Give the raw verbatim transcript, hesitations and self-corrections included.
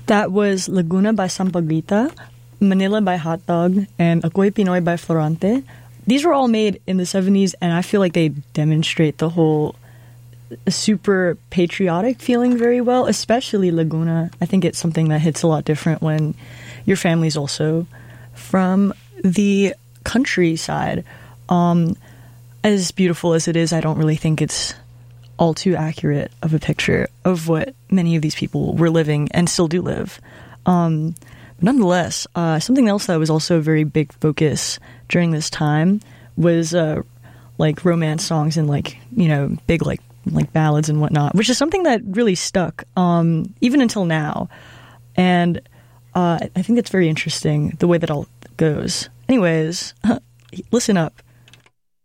That was Laguna by Sampaguita, Manila by Hot Dog, and Ako'y Pinoy by Florante. These were all made in the seventies, and I feel like they demonstrate the whole super patriotic feeling very well, especially Laguna. I think it's something that hits a lot different when your family's also from the countryside. Um, as beautiful as it is, I don't really think it's all too accurate of a picture of what many of these people were living and still do live. Um, but nonetheless, uh, something else that was also a very big focus during this time was uh, like romance songs and like, you know, big like like ballads and whatnot, which is something that really stuck um, even until now. And uh, I think it's very interesting the way that all goes. Anyways, listen up.